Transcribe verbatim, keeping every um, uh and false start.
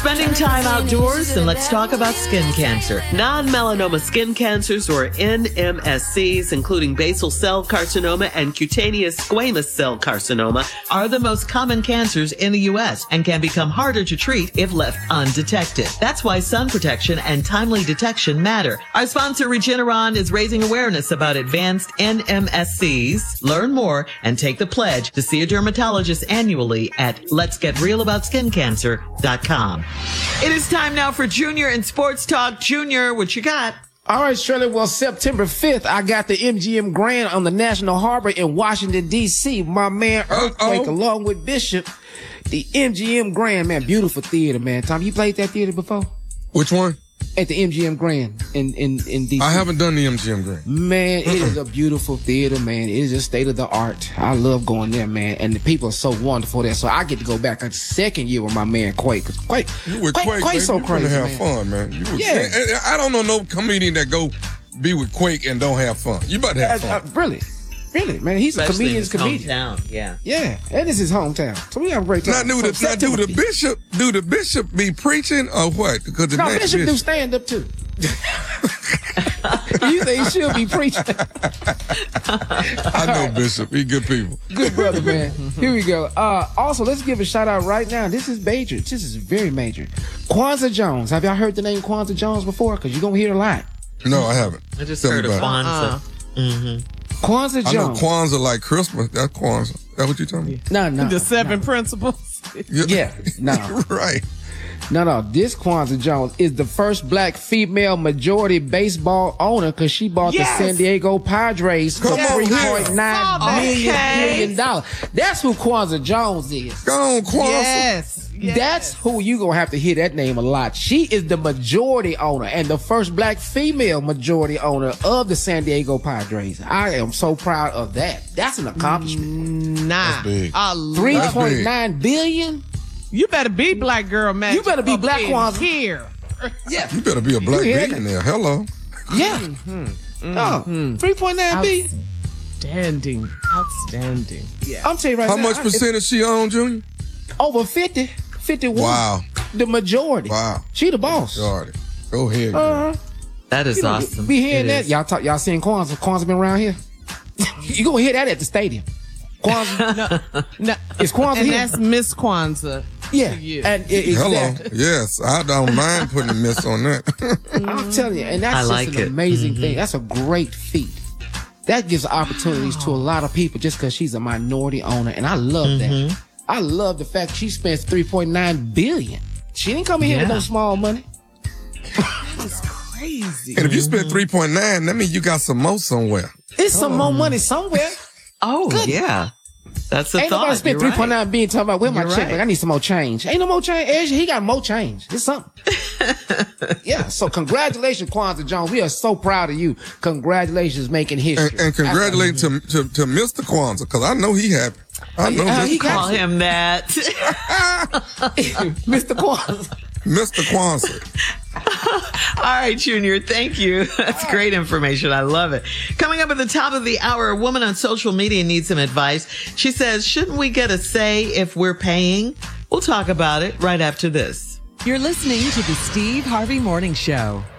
spending time outdoors, then let's talk about skin cancer. Non-melanoma skin cancers, or N M S Cs, including basal cell carcinoma and cutaneous squamous cell carcinoma, are the most common cancers in the U S and can become harder to treat if left undetected. That's why sun protection and timely detection matter. Our sponsor, Regeneron, is raising awareness about advanced N M S Cs. Learn more and take the pledge to see a dermatologist annually at lets get real about skin cancer dot com. It is time now for Junior in Sports Talk. Junior, what you got? All right, Shirley. Well, September fifth, I got the M G M Grand on the National Harbor in Washington, D C My man Earthquake, Uh-oh. along with Bishop. The M G M Grand, man, beautiful theater, man. Tom, you played that theater before? Which one? At the M G M Grand in, in, in D C I haven't done the M G M Grand. Man, it is a beautiful theater, man. It is a state of the art. I love going there, man. And the people are so wonderful there. So I get to go back a second year with my man Quake. Cause Quake, you with Quake, Quake, Quake so you crazy, have man. fun, man. You with, yeah. Man, I don't know no comedian that go be with Quake and don't have fun. You about to have fun. Uh, uh, really? Really, man. He's Especially a comedian's in his comedian. Hometown, yeah. Yeah, and it's his hometown. So we have a great time. Now, do the, so now, do the bishop, do the bishop be preaching or what? Because the no, man, bishop, bishop do stand up too. You think he should be preaching? I know Bishop. He good people. Good brother, man. Here we go. Uh, also, let's give a shout out right now. This is major. This is very major. Kwanzaa Jones. Have y'all heard the name Kwanzaa Jones before? Because you're going to hear a lot. No, I haven't. I just Tell heard of Kwanzaa. Kwanzaa. Mm-hmm. Kwanzaa Jones. I know Kwanzaa like Christmas. That's Kwanzaa. That what you talking about? No, no. The seven no. principles. Yeah, no. Right. No, no. This Kwanzaa Jones is the first black female majority baseball owner because she bought Yes. the San Diego Padres for Come on, three point nine yeah. million Okay. million dollars. That's who Kwanzaa Jones is. Go on, Kwanzaa. Yes. yes. That's who you gonna have to hear that name a lot. She is the majority owner and the first black female majority owner of the San Diego Padres. I am so proud of that. That's an accomplishment. Nah. That's big. I love Three it. point nine billion. You better be black girl, man. You better be black Kwanzaa. here. Yeah, You better be a black You hear billionaire. Hello. yeah. Mm-hmm. Oh, three point nine billion. Outstanding. Outstanding. Yeah. I'm telling you right How now. much I- percentage she own, Junior? Over fifty, fifty-one. Wow. The majority. Wow. She the boss. Sorry. Go ahead. girl. Uh-huh. That is You know, awesome. Be hearing It that. is. Y'all talk, y'all seen Kwanzaa. Kwanzaa been around here. You gonna hear that at the stadium. Kwanzaa. No, Is Kwanzaa and here? that's Miss Kwanzaa. Yeah. to you. And it, exactly. Hello. Yes, I don't mind putting a miss on that. I'm telling you, and that's I just like an it. amazing Mhm. thing. That's a great feat. That gives opportunities to a lot of people just because she's a minority owner, and I love that. I love the fact she spends three point nine billion. She didn't come in here with Yeah. no small money. It's crazy. And if you spend three point nine, that means you got some more somewhere. It's some more money somewhere. Oh, Good. yeah. That's the Ain't thought. nobody spent You're three right. point nine billion talking about where my You're check. right. Like, I need some more change. Ain't no more change. Actually, he got more change. It's something. Yeah. So congratulations, Kwanzaa Jones. We are so proud of you. Congratulations, making history. And, and congratulations to, to, to Mister Kwanzaa, because I know he happy. I know Uh, he Mister Call got him that. Mister Kwanzaa. Mister Kwanzaa. All right, Junior, thank you. That's great information. I love it. Coming up at the top of the hour, a woman on social media needs some advice. She says, shouldn't we get a say if we're paying? We'll talk about it right after this. You're listening to the Steve Harvey Morning Show.